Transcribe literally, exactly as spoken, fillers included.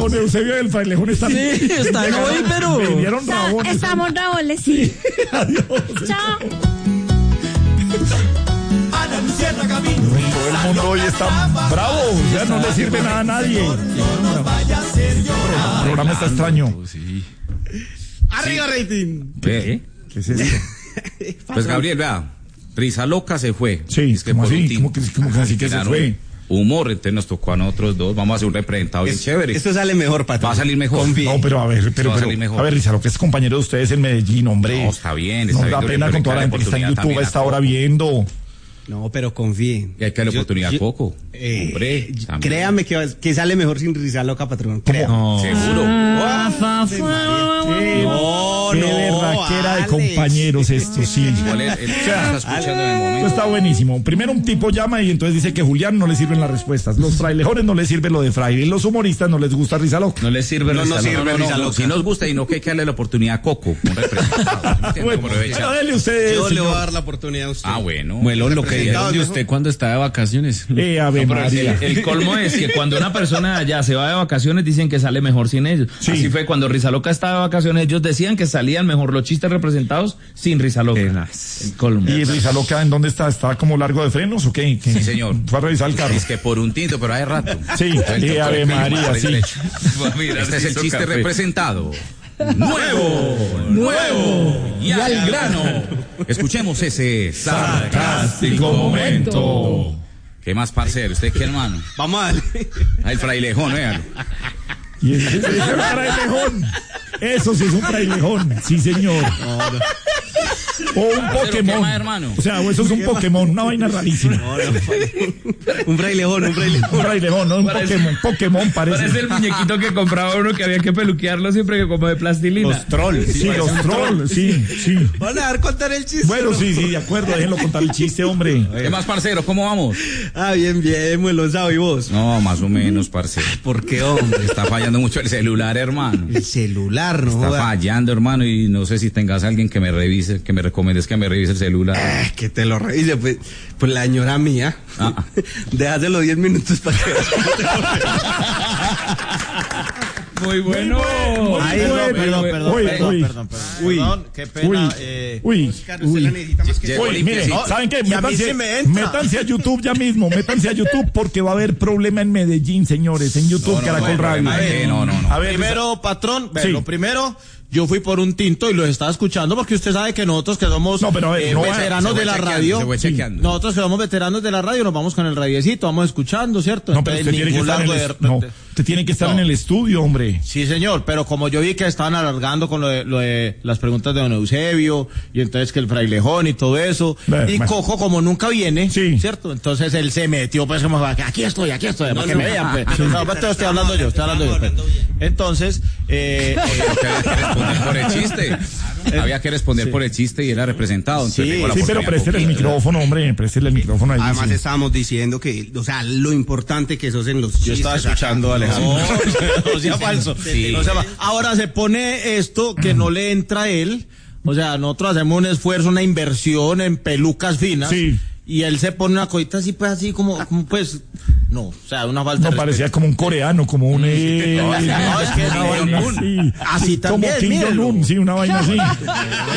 Don Eusebio del Frailejón está. Sí, están hoy, pero. Vinieron Está- rabones. estamos rabones, sí. Adiós. Chao. Ana Luciana Camino. Todo el mundo hoy está bravo, o sea, no le sirve nada a nadie. No vaya a ser llorar. El programa está extraño. Sí. Arriba rating. ¿Qué? ¿Qué es esto? Pues Gabriel, vea, Risa Loca se fue. Sí, Es que ¿cómo por un así? tiempo- ¿Cómo que, cómo que así que se Claro, fue? Humor, entonces nos tocó a nosotros dos. Vamos a hacer un representado bien Es- chévere. Esto sale mejor, patrón. Va a salir mejor. Confíe. No, pero a ver, pero, va a pero salir mejor. a ver, Risa, lo que es compañero de ustedes en Medellín, hombre. No, está bien, está Nos bien, da yo le- pena yo con le toda la doy gente que está en oportunidad YouTube a también esta a hora todos. viendo. No, pero confíe. Y hay que darle Yo- oportunidad yo- a Coco. Eh, Hombre, también. créame que, va- que sale mejor sin Risa Loca, patrón. Crea. ¿Cómo? Seguro. Ah, fa, Qué, No, qué no, berraquera de Alex. compañeros esto, sí. Igual él, él está escuchando en el Esto momento. está buenísimo. Primero un tipo llama y entonces dice que Julián no le sirven las respuestas. Los frailejones no les sirve lo de fraile. Y los humoristas no les gusta Risa Loca. No les sirve No Risa nos Loca. sirve. No, no, Risa no, Loca. si nos gusta y no que hay que darle la oportunidad a Coco, un representado. ¿Me entiende? Bueno, Como aprovecha. pero dele usted, Yo le voy a señor. dar la oportunidad a usted. Ah, bueno. Bueno, lo que Representado dijeron de mejor. usted cuando está de vacaciones. Eh, Ave No, pero el, María. el colmo es que cuando una persona ya se va de vacaciones dicen que sale mejor sin ellos. Sí. Así fue cuando Risa Loca estaba de vacaciones, ellos decían que salían mejor los chistes representados sin Risa Loca. El colmo. ¿Y Risa Loca en dónde está? ¿Está como largo de frenos o qué? ¿Qué? Sí, señor. Fue a revisar el carro. Es que por un tinto, pero hace rato. Sí, eh, Ave María, sí. Este es el chiste representado. Nuevo, nuevo y al grano. Escuchemos ese Sarcástico momento. ¿Qué más, parcero? ¿Usted qué, hermano? Vamos a darle. Ah, el frailejón, véalo. Y ese es un frailejón. Eso sí es un frailejón. Sí, señor. O un Parcero, ¿qué Pokémon. más, hermano? O sea, o eso es un Pokémon, una vaina rarísima. Un frailejón, un frailejón. Un frailejón, no un Parece- Pokémon. Pokémon parece. Parece el muñequito que compraba uno que había que peluquearlo siempre que como de plastilina. Los trolls. Sí, los trolls, sí, sí. Van a dar contar el chiste. Bueno, sí, sí, de acuerdo, déjenlo contar el chiste, hombre. ¿Qué más, parcero? ¿Cómo vamos? Ah, bien, bien, muy lo sabe, ¿y vos? No, más o menos, parcero. ¿Por qué, hombre? Está fallando mucho el celular, hermano. El celular, ¿no? Está joda. fallando, hermano, y no sé si tengas alguien que me revise, que me recomiendes que me revise el celular. Ah, que te lo revise, pues, pues la señora mía. Ah. Déjaselo diez minutos para que veas. Muy bueno. Muy Ay, bueno. no, perdón, perdón, Uy, perdón, uy. perdón, perdón. Uy. Perdón, qué pena. Uy, eh, uy, Oscar, usted la uy. necesita más que Llegó Uy, limpia, mire, sí. ¿saben qué? y a mí Métanse, sí me entra. métanse a YouTube ya mismo, métanse a YouTube porque va a haber problema en Medellín, señores, en YouTube, No, no, Caracol no, Radio. problema de qué, no, no, no. A ver, Primero, patrón, ve, Sí. lo primero, yo fui por un tinto y los estaba escuchando porque usted sabe que nosotros que somos No, pero, a ver, eh, no, veteranos se fue de la chequeando, radio, se fue sí, chequeando. nosotros que somos veteranos de la radio nos vamos con el radiecito, vamos escuchando, ¿cierto? no, pero usted Entonces, tiene que ningún estar en largo el, de- no, usted tiene que estar No. en el estudio, hombre. Sí, señor, pero como yo vi que estaban alargando con lo de, lo de las preguntas de don Eusebio, y entonces que el frailejón y todo eso, Bueno, y bueno. Coco como nunca viene, Sí. ¿cierto? Entonces él se metió, pues como, aquí estoy, aquí estoy, para que me vean, pues. No, pues, estoy hablando yo, estoy hablando yo. pues. Entonces, eh, eh, Porque había que responder por el chiste. Había que responder por el chiste y era representado. Entonces Sí, tengo la Sí, pero oportunidad préstele el poquito. micrófono, hombre, préstele el micrófono ahí. Además sí. estábamos diciendo que, o sea, lo importante que sos en los yo estaba escuchando a Alejandro. No, no sea falso. Sí. No sea fa- Ahora se pone esto que no le entra a él. O sea, nosotros hacemos un esfuerzo, una inversión en pelucas finas. Sí. Y él se pone una cosita así, pues así como, como pues, no, o sea, una falta No de parecía respeto. como un coreano, como un... eh, No, es que una Kim vaina Jong-un. así. Así Como también, Kim mírelo. Jong-un, sí, una vaina así.